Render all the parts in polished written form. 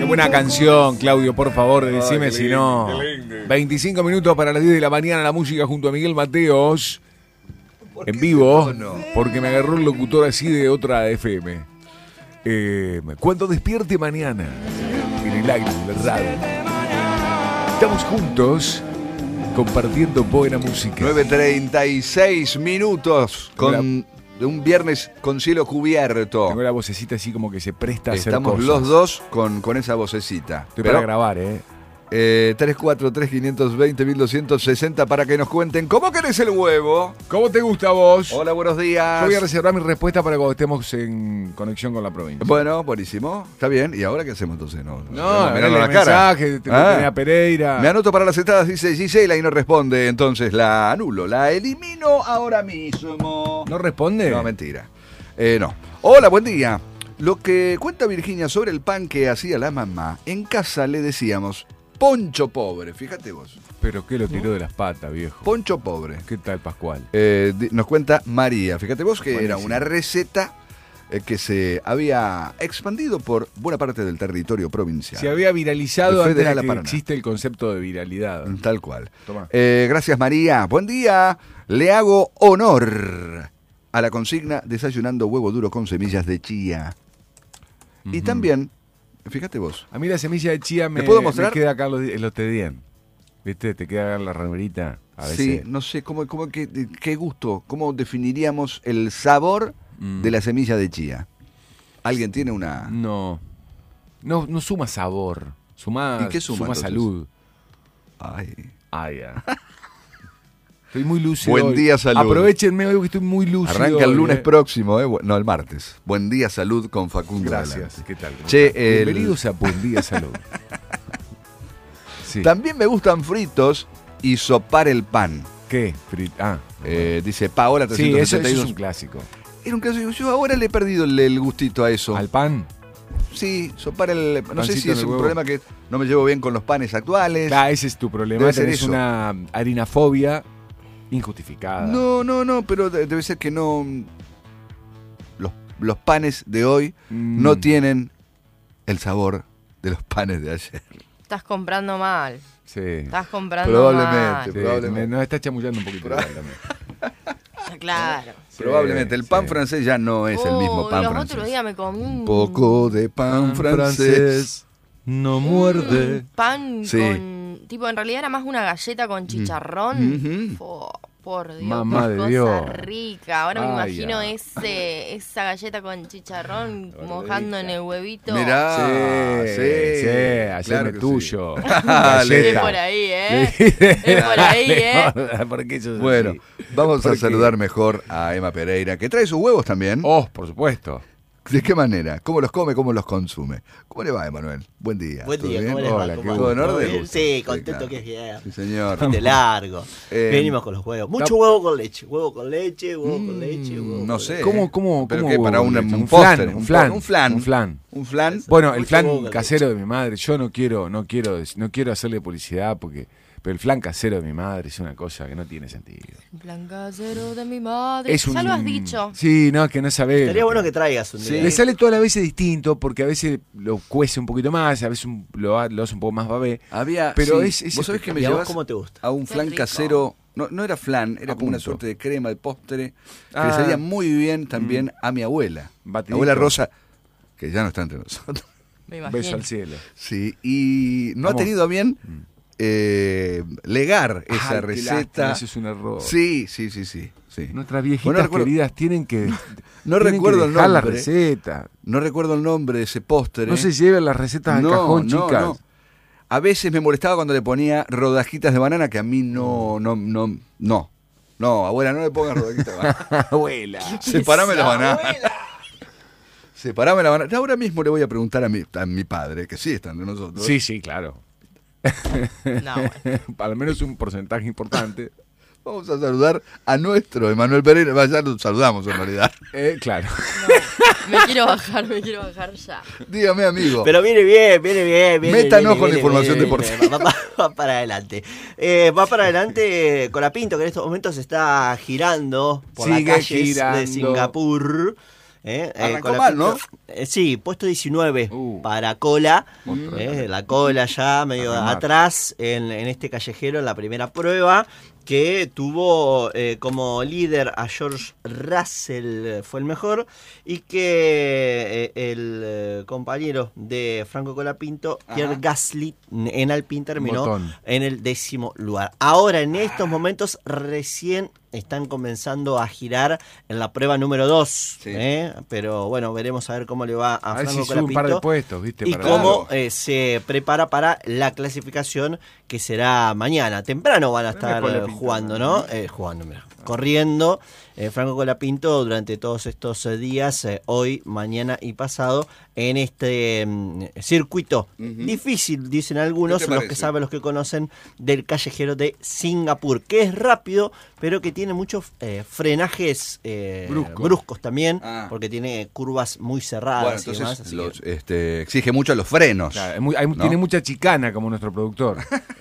buena canción, Claudio, por favor, decime si no. 25 minutos para las 10 de la mañana, la música junto a Miguel Mateos. En vivo, porque me agarró el locutor así de otra FM. Cuando despierte mañana, en el aire de la radio, estamos juntos compartiendo buena música. 9:36 minutos con un viernes con cielo cubierto. Tengo la vocecita así como que se presta a hacer Estamos cosas. los dos con esa vocecita. Estoy para grabar, 343-520-1260 para que nos cuenten cómo querés el huevo. ¿Cómo te gusta a vos? Hola, buenos días. Yo voy a reservar mi respuesta para cuando estemos en conexión con la provincia. Bueno, buenísimo. Está bien. ¿Y ahora qué hacemos entonces? No, mirando mirale la el cara. mensaje, te lo tenía Pereira. Me anoto para las entradas, dice Gisela, y no responde. Entonces la anulo, la elimino ahora mismo. ¿No responde? No, mentira. No. Hola, buen día. Lo que cuenta Virginia sobre el pan que hacía la mamá, en casa le decíamos poncho pobre, fíjate vos. Pero que lo tiró de las patas, viejo. Poncho pobre. ¿Qué tal, Pascual? Nos cuenta María, fíjate vos que Buenísimo. era una receta que se había expandido por buena parte del territorio provincial. Se había viralizado El antes de Federal que Paraná. existe el concepto de viralidad. Tal cual. Tomá. Gracias, María. Buen día. Le hago honor a la consigna desayunando huevo duro con semillas de chía. Y también, fíjate vos. A mí la semilla de chía me, ¿Te puedo mostrar? me queda acá en los tedien. ¿Viste? Te queda acá en la remerita. A veces. Sí, no sé qué gusto, cómo definiríamos el sabor de la semilla de chía. ¿Alguien tiene una...? No suma sabor. ¿Y qué suma, entonces? Salud. Ay. Ya. Estoy muy lúcido. Buen hoy. día, salud. Aprovechenme hoy que estoy muy lúcido. Arranca el hoy, lunes próximo, no, el martes. Buen día, salud con Facundo. Gracias. Adelante. ¿Qué tal? ¿Cómo Che, estás? Bienvenidos a Buen Día Salud. Sí. También me gustan fritos y sopar el pan. ¿Qué? Dice Paola Sí, eso 371. es un clásico. Era un clásico. Yo ahora le he perdido el gustito a eso. ¿Al pan? Sí, sopar el... No sé Pancito si en es el un huevo. problema que no me llevo bien con los panes actuales. Ese es tu problema. Debe ser Tenés eso. una harinafobia injustificada. No, pero debe ser que no... Los panes de hoy no tienen el sabor de los panes de ayer. Estás comprando mal. Sí. Estás comprando Probablemente. mal. Probablemente. Nos está chamullando un poquito. igual también. Claro. Probablemente. El pan francés ya no es el mismo pan los francés. otros días me comí Un poco de pan francés. no muerde. pan Sí. con... Tipo, en realidad era más una galleta con chicharrón. Por Dios, Mamá qué de cosa Dios. rica. Ahora me Ay, imagino ya. esa galleta con chicharrón mojando en el huevito. Mirá. Sí, haceme claro que tuyo. sí. Es Galleta. por ahí, ¿eh? Es por ahí, ¿eh? Porque eso es Bueno, así. vamos a Porque- saludar mejor a Emma Pereira, que trae sus huevos también. Oh, por supuesto. ¿De qué manera? ¿Cómo los come? ¿Cómo los consume? ¿Cómo le va, Emanuel? Buen día. Buen ¿Todo día, bien? ¿cómo les va? Hola, ¿Cómo qué va? ¿Todo en ¿Todo orden? bien? Sí, contento claro. que es viernes. Sí, señor. Fin de largo. Venimos con los huevos. Mucho huevo con leche. Huevo con leche, huevo con leche, huevo No con sé. leche. ¿Cómo? ¿Pero cómo qué? Para huevo un leche? postre, un flan. un flan. Un flan. ¿Un flan? Bueno, el Mucho flan huevo con casero de mi madre, yo no quiero hacerle publicidad pero el flan casero de mi madre es una cosa que no tiene sentido. El plan casero de mi madre. Es Ya lo has dicho. Sí, no, es que no sabés. Estaría bueno que traigas un día. Le sale todas las veces distinto porque a veces lo cuece un poquito más, a veces lo hace un poco más babé. Había. Pero sí, es ¿Vos sabés que me ¿Y a vos llevas cómo te gusta? a un Qué flan rico. casero? No era flan, era como una punto. suerte de crema de postre que Ah. le salía muy bien también a mi abuela. Mi Batidito. abuela Rosa, que ya no está entre nosotros. Me Beso imagino. al cielo. Sí, y no ha ¿Cómo? tenido a bien legar Ay, esa qué receta. lástima, eso es un error. Sí. Nuestras viejitas Bueno, recuerdo- queridas tienen que No tienen recuerdo que el dejar la nombre. receta. No recuerdo el nombre de ese postre. No se lleven las recetas al cajón, chicas. A veces me molestaba cuando le ponía rodajitas de banana, que a mí no, abuela, no le pongas rodajitas de banana. Abuela. Separame la banana. Separame la banana. Ahora mismo le voy a preguntar a mi padre, que sí está entre nosotros. Sí, claro. No, bueno. Al menos un porcentaje importante. Vamos a saludar a nuestro Emanuel Pereira. Ya lo saludamos en realidad. Claro. Me quiero bajar ya. Dígame, amigo. Pero viene bien. Métanos con la información deportiva. Va para adelante. Va para adelante Colapinto, que en estos momentos está girando por Sigue las calles girando. de Singapur. Arrancó mal, ¿no? Sí, puesto 19 para Cola. La Cola ya medio atrás en este callejero en la primera prueba, que tuvo como líder a George Russell, fue el mejor, y que el compañero de Franco Colapinto, Pierre Gasly, en Alpine terminó en el 10º lugar. Ahora, en estos momentos, recién están comenzando a girar en la prueba número 2, pero bueno, veremos a ver cómo le va a Franco Colapinto un par de puestos, ¿viste? y cómo se prepara para la clasificación que será mañana. Temprano van a estar jugando, ¿no? Corriendo Franco Colapinto durante todos estos días, hoy, mañana y pasado, en este circuito difícil, dicen algunos, los que saben, los que conocen, del callejero de Singapur, que es rápido, pero que tiene muchos frenajes bruscos también, porque tiene curvas muy cerradas. Bueno, entonces y demás, exige mucho los frenos. Claro, tiene mucha chicana como nuestro productor.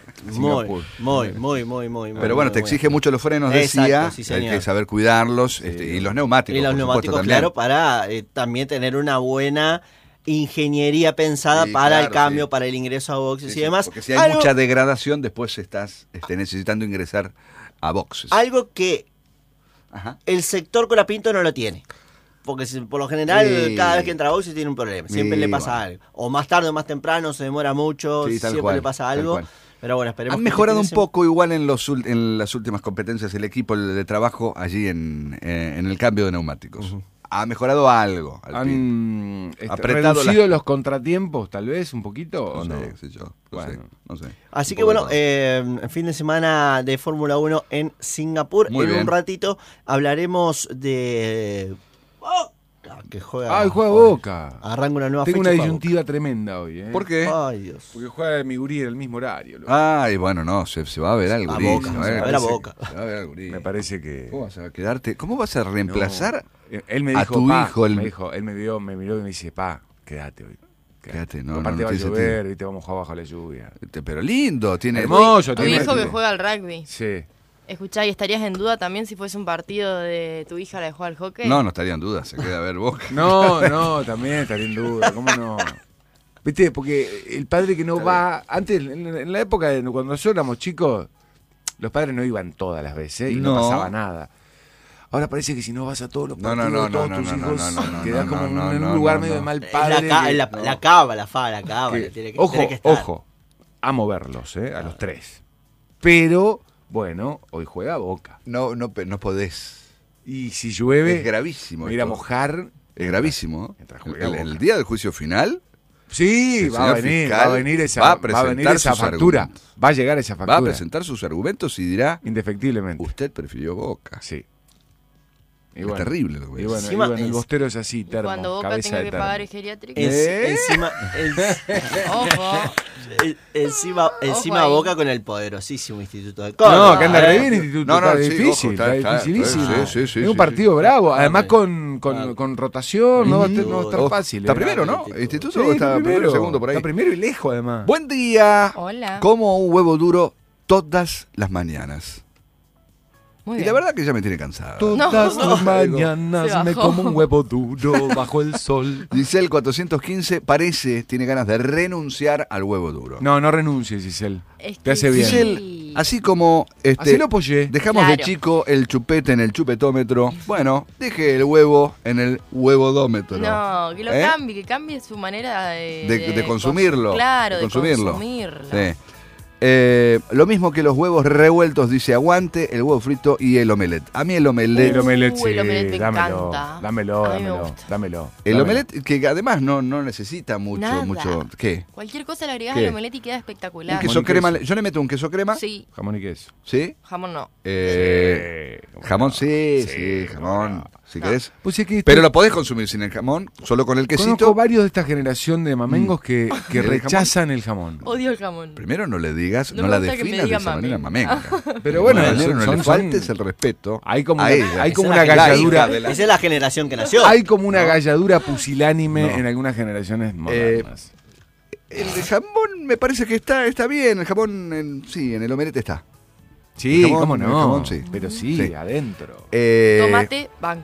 Muy. Pero bueno, te exige mucho los frenos, decía. Sí, hay que saber cuidarlos, y los neumáticos. Y los neumáticos, claro, para también tener una buena ingeniería pensada para el cambio, para el ingreso a boxes y demás. Porque si hay mucha degradación, después estás necesitando ingresar a boxes. Algo que el sector Colapinto no lo tiene. Porque por lo general, cada vez que entra a boxes tiene un problema. Siempre le pasa algo. O más tarde o más temprano, se demora mucho, siempre le pasa algo. Pero bueno, esperemos. Han mejorado un poco igual en las últimas competencias el equipo de trabajo allí en el cambio de neumáticos. Ha mejorado algo. Han reducido los contratiempos, tal vez, un poquito, ¿o no? No sé. Así que bueno, fin de semana de Fórmula 1 en Singapur. Muy bien. Un ratito hablaremos de... que juega Boca. Arranca una nueva fecha. Tengo una disyuntiva tremenda hoy. ¿Por qué? Ay, Dios. Porque juega mi gurí en el mismo horario. Ay, bueno, no, se va a ver algo. Se va a ver a Boca. Me parece que... ¿Cómo vas a quedarte? ¿Cómo vas a reemplazar él me dijo, a tu hijo? Él me miró y me dice, quédate hoy. Quédate, no. Aparte va a tiene llover, ¿viste? Vamos a jugar bajo la lluvia. Pero lindo, tiene... Hermoso. Tu hijo que juega al rugby. Sí. Escuchá, ¿y estarías en duda también si fuese un partido de tu hija la de jugar al hockey? No estaría en duda, se queda a ver Boca. No, también estaría en duda, ¿cómo no? ¿Viste? Porque el padre que no va... Antes, en la época de cuando nosotros éramos chicos, los padres no iban todas las veces y no pasaba nada. Ahora parece que si no vas a todos los partidos de todos tus hijos, quedás como en un lugar medio de mal padre. La cava. Ojo, amo verlos, a los tres. Pero... Bueno, hoy juega Boca. No podés. Y si llueve... Es gravísimo. Ir a mojar... Es gravísimo. El día del juicio final... Sí, va a venir esa factura. Va a llegar esa factura. Va a presentar sus argumentos y dirá... Indefectiblemente. Usted prefirió Boca. Sí. Es terrible lo que y bueno, el bostero es así, termo. Cuando Boca tenga que pagar el geriátrico. Encima Boca con el poderosísimo Instituto de Córdoba. No, que anda re bien Instituto. Está difícil, está dificilísimo. Es un partido bravo. Además con rotación, no va a estar fácil. Está primero, ¿no? El Instituto está primero, segundo por ahí. Está primero y lejos, además. Buen día. Hola. Como un huevo duro todas las mañanas. Y la verdad que ya me tiene cansado. Todas las mañanas me como un huevo duro bajo el sol. Giselle 415 tiene ganas de renunciar al huevo duro. No renuncies, Giselle. Te hace bien. Giselle, así como así lo apoyé. Dejamos de chico el chupete en el chupetómetro, bueno, deje el huevo en el huevodómetro. No, que lo cambie, que cambie su manera de consumirlo. Claro, de consumirlo. Sí. Lo mismo que los huevos revueltos, dice aguante, el huevo frito y el omelette. A mí el omelette... El omelette, sí, el omelette me encanta. Dámelo. El omelette, que además no necesita mucho... ¿Qué? Cualquier cosa le agregas al omelette y queda espectacular. Un queso crema, yo le meto un queso crema. Sí. Jamón y queso. ¿Sí? Jamón no. Jamón sí, jamón. Si querés. Pues es que pero lo podés consumir sin el jamón, solo con el quesito. Conozco varios de esta generación de mamengos que rechazan el jamón. Odio el jamón. Primero no le digas, no la definas de esa manera mamenga. Pero bueno, no le faltes el respeto. Hay como una galladura. Esa es la generación que nació. Hay como una galladura pusilánime en algunas generaciones modernas. El jamón me parece que está bien. El jamón, en el omelette está. Sí, jamón, cómo no. Jamón, sí. Pero sí, adentro. Tomate, banco.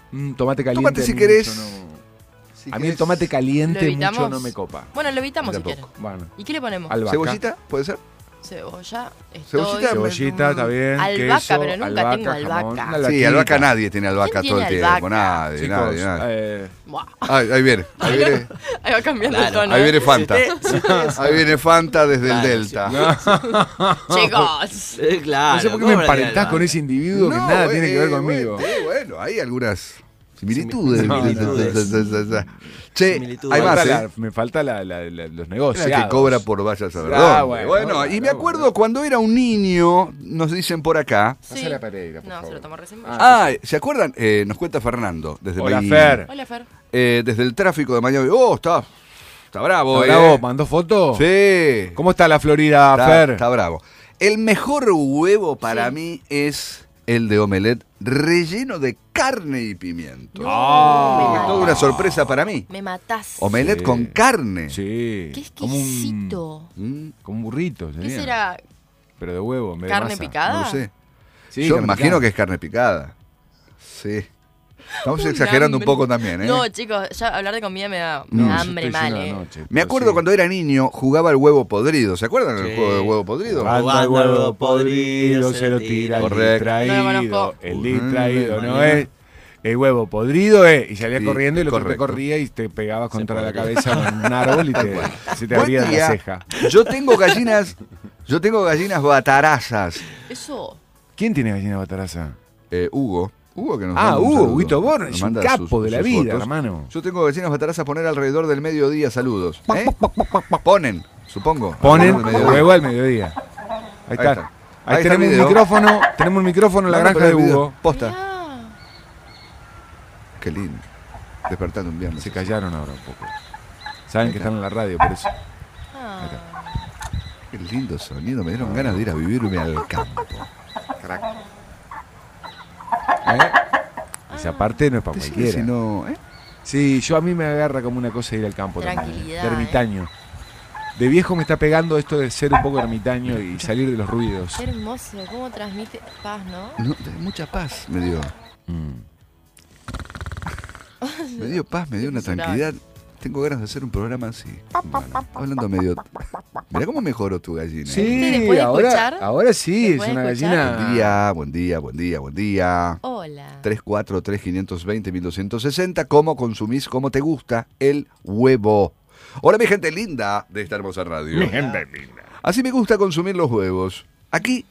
Tomate caliente. Tomate si a mí querés. mucho no- Si a mí querés, el tomate ¿Lo caliente evitamos? mucho no me copa. Bueno, lo evitamos si Tampoco. quieren. Bueno, ¿Y qué le ponemos? albahaca. ¿Cebollita? ¿Puede ser? Cebolla. Cebollita, Cebollita, está bien. Albahaca, queso, pero nunca albahaca, tengo albahaca. jamón, una Sí, albahaquita. albahaca nadie tiene albahaca ¿Quién todo el tiene tiempo. albahaca? Nadie, Chicos, nadie. Buah. Ahí viene, ahí viene. Ahí va cambiando el tono. Ahí viene Fanta. Si ustedes- Ahí viene Fanta desde Claro, el Delta. Chicos. Claro. No sé por qué ¿cómo me no tiene emparentás con albahaca? ese individuo que nada tiene que ver conmigo. Bueno, hay algunas similitudes. Similitudes. Che, Similitudes. hay más, Me falta los negocios. La que cobra por vaya a saber dónde. Bueno, y me acuerdo cuando era un niño, nos dicen por acá. Sí. Pásale a Pereira, por No, se favor. lo tomó recién. ¿Se acuerdan? Nos cuenta Fernando desde Hola, Medellín. Fer. Hola, Fer. Desde el tráfico de Miami. Está bravo, ¿Está bravo? ¿Mandó foto? Sí. ¿Cómo está la Florida, Fer? Está bravo. El mejor huevo para mí es el de omelette relleno de carne y pimiento. Ah. Es toda una sorpresa para mí. Me matás. Omelette Sí. con carne. Sí. Qué Como exquisito. Mm, un burrito. ¿Qué sería. será? Pero de huevo, en vez de ¿Carne masa. picada? no lo sé. Sí, Yo carne imagino picada. que es carne picada. Sí. Estamos Un exagerando un hambre. poco también, ¿eh? No, chicos, ya hablar de comida me da No, yo hambre Estoy mal, lleno de eh. noche, Me pero acuerdo sí. cuando era niño, jugaba al huevo podrido. ¿Se acuerdan del Sí. juego del huevo podrido? Anda el Jugando huevo podrido, se lo tira el Correcto. distraído. No lo conozco. El distraído, ¿no Mañana. es? El huevo podrido es. Y salía Sí, corriendo y lo que te correcto. corría y te pegabas contra la podría. cabeza con un árbol y se te Buen abría día. la ceja. Yo tengo gallinas batarazas. Eso. ¿Quién tiene gallina bataraza? Hugo, que nos manda un Hugo, saludo. Huguito Born, Nos es un manda capo de la sus vida, fotos. hermano. Yo tengo gallinas batarazas a poner alrededor del mediodía, saludos. ¿Eh? Ponen, supongo. Ponen alrededor del mediodía. huevo al mediodía. Ahí está. está. Ahí Ahí está tenemos el un video. micrófono en la No, granja pero de el video. Hugo. Posta. Mirá. Qué lindo. Despertando un viernes. Se callaron ahora un poco. Saben que están en la radio, por eso. Ah. Qué lindo sonido. Me dieron ganas de ir a vivirme al campo. Crack. Esa parte no es para Decime cualquiera. si no, ¿eh? Sí, a mí me agarra como una cosa ir al campo también. Tranquilidad, De ermitaño. De viejo me está pegando esto de ser un poco ermitaño y salir de los ruidos. Qué hermoso, cómo transmite paz, ¿no? No, mucha paz me dio. Mm. Me dio paz, me dio una tranquilidad. Tengo ganas de hacer un programa así. Bueno, hablando medio. Mirá cómo mejoró tu gallina. después de escuchar? ahora sí, es ¿Después de una escuchar? gallina. Buen día. Hola. 343-520-1260. ¿Cómo consumís, cómo te gusta el huevo? Hola, mi gente linda de esta hermosa radio. Así me gusta consumir los huevos. Aquí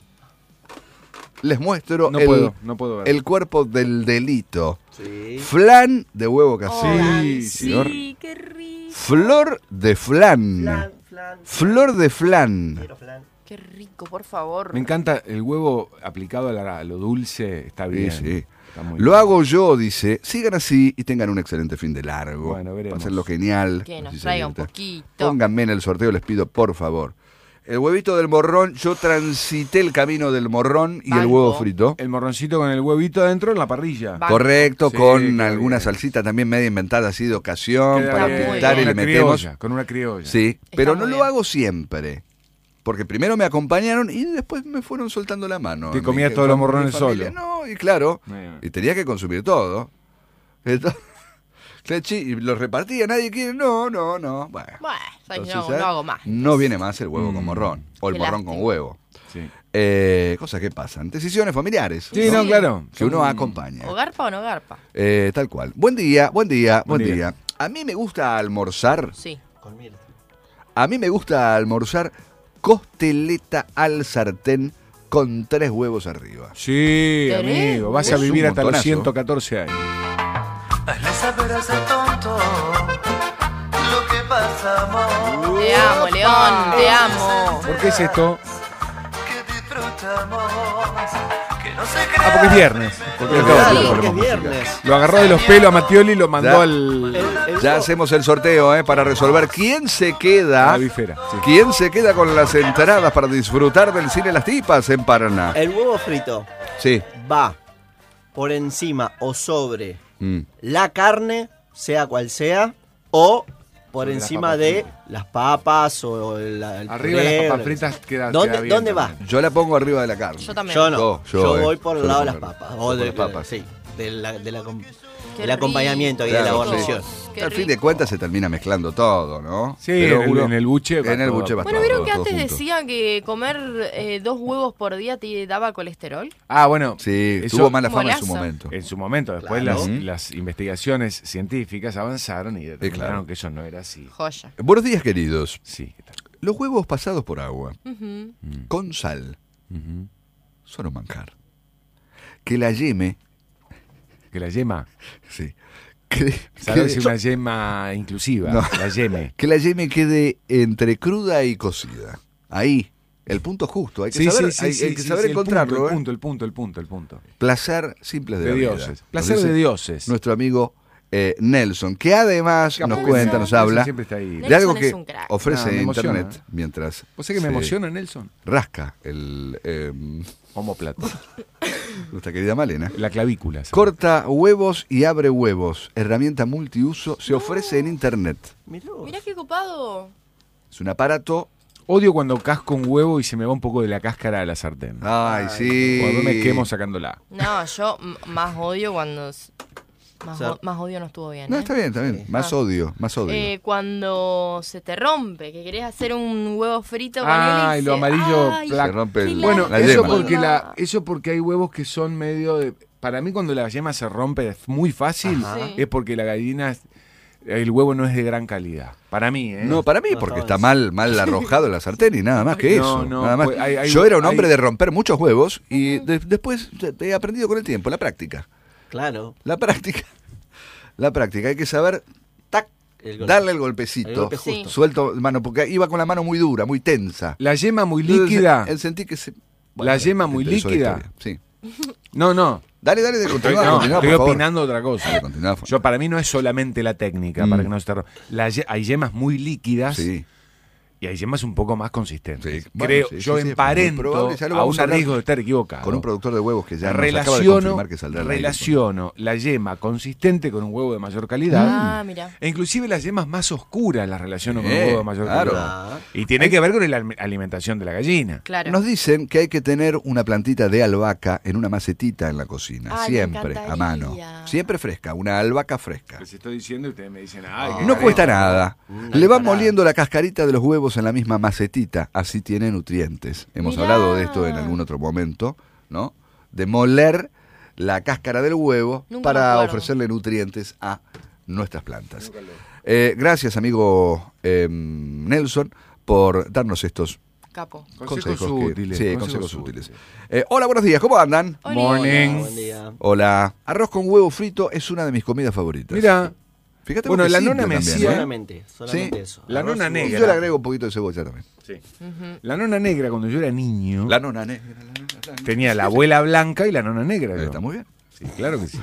les muestro No puedo ver. el cuerpo del delito. Sí. Flan de huevo casero. Ay, señor. sí, qué rico. Flor de flan. Flan. Flor de flan. Quiero flan. Qué rico, por favor. Me encanta el huevo aplicado a lo dulce, está bien. Sí. Está muy Lo bien. hago yo, dice. Sigan así y tengan un excelente fin de largo. Bueno, veremos. Pásenlo genial. Que nos Así se traiga un divierte. poquito. Pónganme en el sorteo, les pido, por favor. El huevito del morrón, yo transité el camino del morrón y el Banco. huevo frito. El morroncito con el huevito adentro en la parrilla. Va. Correcto, Sí, con queda alguna bien. salsita también media inventada así de ocasión Queda para bien. pintar Con y le una metemos. criolla, con una criolla. Sí, Está pero muy no lo bien. hago siempre. Porque primero me acompañaron y después me fueron soltando la mano. Te Mi comías jefa, todos los mi morrones familia. solo. No, y claro, Bueno. y tenía que consumir todo. Entonces, y los repartía, nadie quiere. No. Bueno, Bueno, ¿sabes? entonces, No, no hago más. No viene más el huevo con morrón. O el Qué morrón con lástima. huevo. Sí. Cosas que pasan. Decisiones familiares. Sí, no, claro. Que uno Son- acompaña. ¿O garpa o no garpa? Tal cual. Buen día. Buen día. A mí me gusta almorzar. Sí. Con miel. A mí me gusta almorzar costeleta al sartén con 3 huevos arriba. Sí, ¿Tenés? amigo. Vas a Es un vivir hasta los montonazo. 114 años. Hazle saber a ese tonto lo que pasamos, Te amo, León, te amo. ¿Por qué es esto? que disfrutamos, que no se Ah, porque es viernes. Porque es todo. Claro, Sí, ponemos que es música. viernes. Lo agarró de los pelos a Mattioli y lo mandó Ya. al... Ya hacemos el sorteo para resolver quién se a queda. la bifera. Sí. ¿Quién se queda con las entradas para disfrutar del cine Las Tipas en Paraná? El huevo frito Sí. va por encima o sobre Mm. la carne, sea cual sea, o por Sobre las encima papas de fritas. las papas o el Arriba de puré, las o papas lo que fritas sea. queda ¿Dónde, queda bien ¿dónde va? también. Yo la pongo arriba de la carne. Yo también. Yo no. Yo, Yo voy por yo el le lado de las pongo papas. yo O por de las papas. Sí. De la Qué el acompañamiento ahí de la Claro, guarnición. Qué Al fin de rico. cuentas se termina mezclando todo, ¿no? Sí, Pero en el buche va En el todo. buche va Bueno, todo, ¿vieron que todo antes junto. decían que comer 2 huevos por día te daba colesterol? Ah, bueno. Sí, eso- tuvo mala fama en su Molazo. momento. En su momento, después Claro. las investigaciones científicas avanzaron y determinaron claro. que eso no era así. Joya. Buenos días, queridos. Sí, ¿qué tal? Los huevos pasados por agua, Ujú. con sal, Ujú. son un manjar. Que la yeme, Que la yema, sí, que, ¿sabes? que- Es una yema inclusiva, No. la yeme. que la yeme quede entre cruda y cocida. Ahí, el punto justo. Hay que saber, hay que saber encontrarlo. El punto. Placer simples de, De la vida. dioses. Placer Nos dice de dioses. Nuestro amigo Nelson, que además nos cuenta, nos Nelson habla siempre está ahí. de algo Nelson que es un crack. ofrece Me emociona. internet mientras ¿Vos sabés que me se emociona, Nelson? rasca el Homóplato. nuestra querida Malena. La clavícula. ¿sabes? Corta huevos y abre huevos. Herramienta multiuso. Se ofrece en internet. Mirá vos. Mirá qué copado. Es un aparato. Odio cuando casco un huevo y se me va un poco de la cáscara de la sartén. Ay, sí. Cuando me quemo sacándola. No, yo más odio cuando... Más, O sea, más odio no estuvo bien. No, ¿eh? está bien, está bien. Sí. Más odio, más odio. Cuando se te rompe, que querés hacer un huevo frito con Ah, él y lo amarillo, ¡ay, plac. Se rompe qué el- Bueno, la eso yema. porque hay huevos que son medio de... Para mí cuando la yema se rompe muy fácil, Ajá. Sí. es porque la gallina, el huevo no es de gran calidad. Para mí, ¿eh? No, para mí, No porque estaba está en- mal arrojado en la sartén y nada más que No, eso. no, nada más. pues hay- Yo era un hombre hay- de romper muchos huevos y después he aprendido con el tiempo, la práctica. Claro. La práctica. La práctica. Hay que saber Tac. El golpe. darle el golpecito. El golpe Sí. justo. Suelto mano, porque iba con la mano muy dura, muy tensa. La yema muy Entonces, líquida. él sentí que se... La yema muy interesó la líquida. historia. Sí. No. Dale, de Estoy, continuar, no, continuar, estoy por favor. opinando otra cosa. Dale, continuá, por Yo para mí no es solamente la técnica para que no se te hay yemas muy líquidas Sí. y hay yemas un poco más consistentes. Sí. Bueno, Creo, sí, yo sí, sí, muy emparento probable, ya lo a vamos un a hablar riesgo de estar equivocado. Con un productor de huevos que ya nos acaba de relaciono confirmar que saldrá al aire. relaciono la yema consistente con un huevo de mayor calidad. Ah, mira. E inclusive las yemas más oscuras las relaciono con un Eh, huevo de mayor claro. calidad. Y tiene que ver con la alimentación de la gallina. Claro. Nos dicen que hay que tener una plantita de albahaca en una macetita en la cocina, Ay, me siempre a mano, encantaría. siempre fresca, una albahaca fresca. Les estoy diciendo y ustedes me dicen, ay, qué No careta. cuesta nada. Mm, Le van pará. moliendo la cascarita de los huevos en la misma macetita, así tiene nutrientes. Hemos Mirá. hablado de esto en algún otro momento, ¿no? De moler la cáscara del huevo Nunca me para acuerdo. ofrecerle nutrientes a nuestras plantas. Gracias, amigo Nelson, por darnos estos Capo. Consejos que- útiles. sí, consejos útiles. Hola, buenos días, ¿cómo andan? Oli. Morning. Buen día. Hola. Arroz con huevo frito es una de mis comidas favoritas. Mira, Fíjate bueno, porque la es nona simple me también, decía- ¿eh? Solamente Sí. eso. La Arroz nona y negra. Y yo le agrego un poquito de cebolla también. la nona negra cuando yo era niño La nona negra. tenía la abuela blanca y la nona negra. yo. Está muy bien. Sí, claro que sí.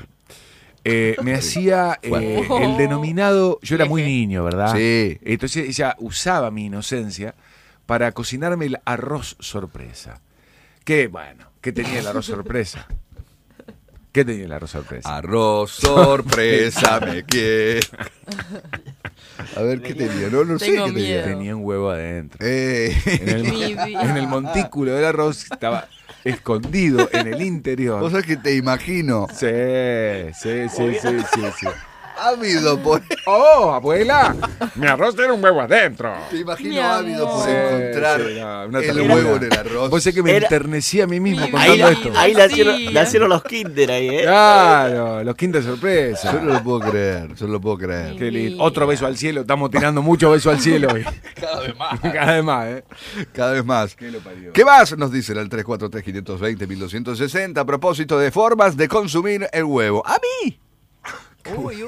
Me hacía el denominado, yo era muy niño, ¿verdad? Sí. Entonces ella usaba mi inocencia para cocinarme el arroz sorpresa. ¿Qué tenía el arroz sorpresa? ¿Qué tenía el arroz sorpresa? Arroz sorpresa me quiere. A ver, ¿qué tenía? No sé Tengo qué tenía. miedo. Tenía un huevo adentro. En En Mi vida. en el montículo del arroz estaba escondido en el interior. Vos sabés que te imagino Sí. ávido por... ¡Oh, abuela! Mi arroz tiene un huevo adentro. Te imagino Mi ávido por amor. encontrar Sí, no, una el ternura. huevo en el arroz. Vos sé que me Era- enternecí a mí mismo Mi contando vida. esto. Ahí Sí. la hicieron los kinder ahí, ¿eh? Claro, los Kinder sorpresa. Yo no lo puedo creer, yo no lo puedo creer. Qué lindo. Otro beso al cielo, estamos tirando mucho beso al cielo hoy. Cada vez más. Cada vez más, ¿eh? Cada vez más. ¿Qué lo parió? ¿Qué más nos dicen al 343-520-1260 a propósito de formas de consumir el huevo? A mí Uy.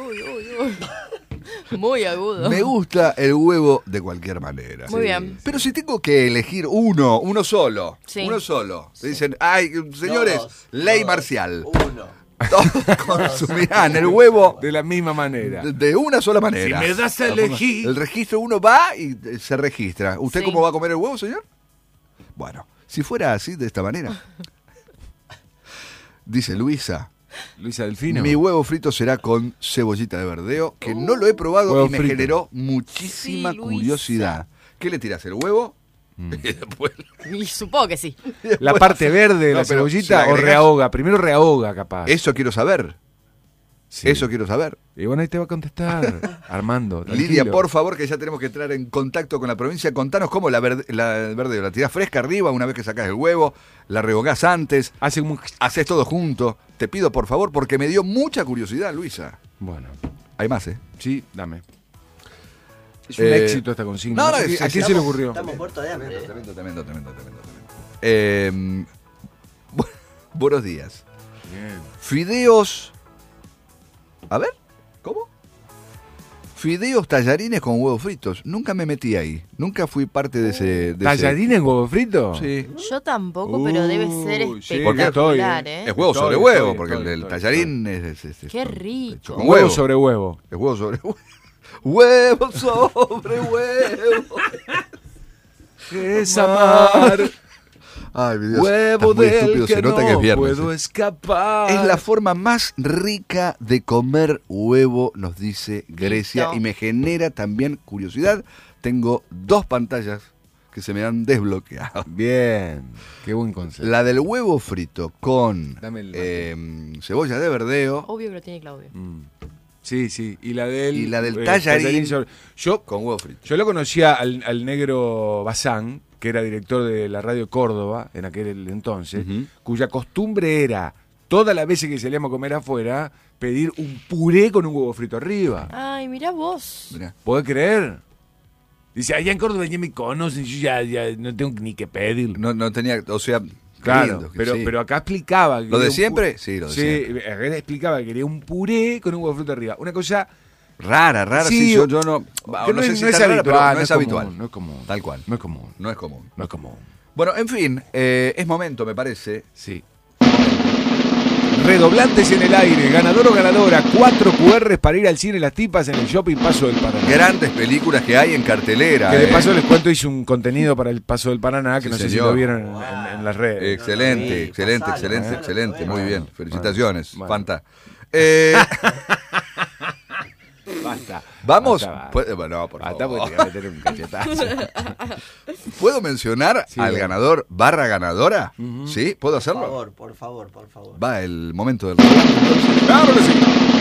Muy agudo. me gusta el huevo de cualquier manera. Muy bien. Pero si tengo que elegir uno solo, Sí. uno solo. Te dicen, ay, señores, Dos, ley dos, marcial. Uno. Todos consumirán el huevo De la misma manera. de una sola manera. Si me das a elegir. El registro, uno va y se registra. ¿Usted Sí. cómo va a comer el huevo, señor? Bueno, si fuera así, de esta manera. Dice Luisa, Luisa Delfino. mi huevo frito será con cebollita de verdeo, que no lo he probado Huevo y me frito. generó muchísima Sí, Luisa. curiosidad. ¿Qué le tiras, el huevo? Y después... Y supongo que sí. La parte verde de No, la pero cebollita si o agregás- rehoga. Primero rehoga, capaz. Eso quiero saber. Sí. Eso quiero saber. Y bueno, ahí te va a contestar Armando. Lidia, tranquilo. por favor, que ya tenemos que entrar en contacto con la provincia. Contanos cómo la verdeo. ¿La tirás fresca arriba una vez que sacás el huevo? ¿La rehogás antes? Hace un... ¿Haces todo junto? Te pido, por favor, porque me dio mucha curiosidad, Luisa. Bueno, Hay más, ¿eh? sí, dame. Es un Eh, éxito esta consigna. no, no, ¿A sí, quién sí, se le ocurrió? Estamos muertos de hambre. Tremendo. Buenos días. Bien. Fideos... A ver, ¿cómo? Fideos tallarines con huevos fritos. Nunca me metí ahí. Nunca fui parte de ese... ¿Tallarines en huevo frito? Sí. Yo tampoco, pero debe ser Uy, sí, espectacular, estoy, ¿eh? Es huevo sobre Estoy, huevo, estoy, porque estoy, el estoy, tallarín es Qué hecho rico. con Huevo huevo. sobre huevo. Es huevo sobre huevo. Huevo sobre huevo. Es amar. Ay, mi Dios. Huevo Estás muy del estúpido, que se nota que es no viernes. puedo escapar. Es la forma más rica de comer huevo, nos dice Grecia, Listo. y me genera también curiosidad. Tengo 2 pantallas que se me han desbloqueado. Bien. Qué buen concepto. La del huevo frito con Dame el cebolla de verdeo Obvio que lo tiene Claudio. Sí, sí. Y la del tallarín Yo con huevo frito. Yo lo conocía al negro Bazán, que era director de la radio Córdoba en aquel entonces, Ujú. cuya costumbre era, todas las veces que salíamos a comer afuera, pedir un puré con un huevo frito arriba. Ay, mirá vos. Mirá. ¿Podés creer? Dice, allá en Córdoba ya me conocen, yo ya no tengo ni que pedir. No tenía, o sea, Claro, lindo, que pero, sí. pero acá explicaba. que ¿Lo de quería un siempre? pu- Sí, lo de sí, siempre. acá explicaba que quería un puré con un huevo frito arriba. Una cosa Rara, Sí, sí, yo no... que No sé si no es tan rara, pero habitual, no es común, habitual. no es común. Tal cual. No es común. No es común. No es común. Bueno, en fin, es momento, me parece. Sí. Redoblantes en el aire, ganador o ganadora, 4 QRs para ir al cine Las Tipas en el Shopping Paso del Paraná. Grandes películas que hay en cartelera. Que de paso les cuento, hice un contenido para el Paso del Paraná, que Sí, no sé si señor. lo vieron en las redes. Excelente, Sí, excelente, pasalo, excelente, pasalo, excelente. bueno. Muy bien, felicitaciones. Bueno. Fanta. Basta. Vamos. Basta, Bueno, por basta, favor. porque te voy a meter un cachetazo. ¿Puedo mencionar Sí, al bueno. ganador / ganadora? ¿Sí? ¿Puedo Por hacerlo? favor, por favor, por favor. Va el momento del redoblante, entonces. ¡Claro que sí!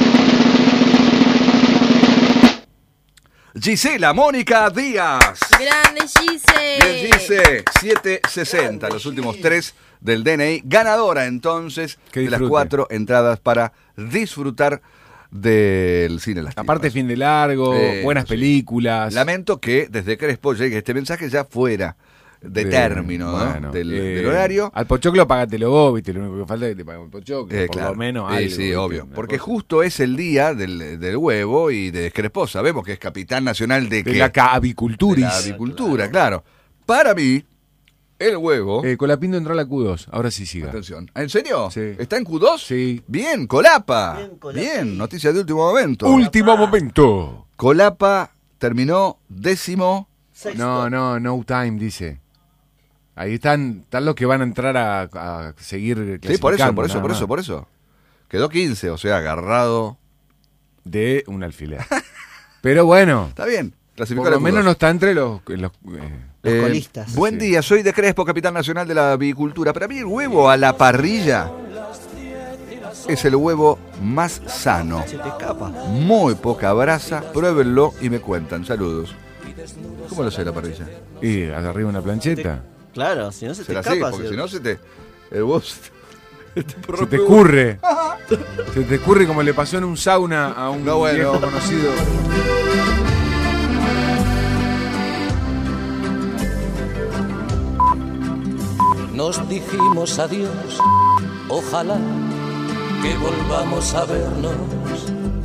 Gisela Mónica Díaz. Grande Gise. Bien, dice 760, los últimos 3 del DNI. Ganadora entonces Que de las disfrute. 4 entradas para disfrutar del cine Las Tipas. Aparte, fin de largo, buenas sí. películas. Lamento que desde Crespo llegue este mensaje ya fuera de término, ¿no? bueno, del horario. Al pochoclo pagátelo vos, viste, lo único que falta es que te paguen el pochoclo, por Claro. lo menos Sí, algo. sí, ¿viste? obvio. Una Porque cosa. justo es el día del huevo y de Crespo. Sabemos que es capitán nacional de De ¿qué? la De aviculturis. la avicultura, claro. Para mí, el huevo... Colapinto entró a la Q2, ahora sí siga. Atención. ¿En serio? Sí. ¿Está en Q2? Sí. Bien, Colapa. Bien, Colapa. Bien, noticia de último momento. Último momento. Colapa terminó 10º. Sexto. No time, dice. Ahí están los que van a entrar a seguir Sí, por eso, clasificando, por eso, nada por eso, más. por eso. Quedó 15, o sea, agarrado. De un alfiler. Pero bueno, Está bien. Clasificó por a lo la menos Q2. no está entre los Los colistas. Buen Sí. día, soy de Crespo, capitán nacional de la avicultura. Para mí el huevo a la parrilla es el huevo más sano. Se te escapa. Muy poca brasa, pruébenlo y me cuentan. Saludos. ¿Cómo lo sé la parrilla? Y arriba una plancheta. Claro, si no se te Será así, escapa. porque se- si no se te... El huevo Se te escurre. Se te escurre como le pasó en un sauna a un No, bueno. viejo conocido. Nos dijimos adiós, ojalá que volvamos a vernos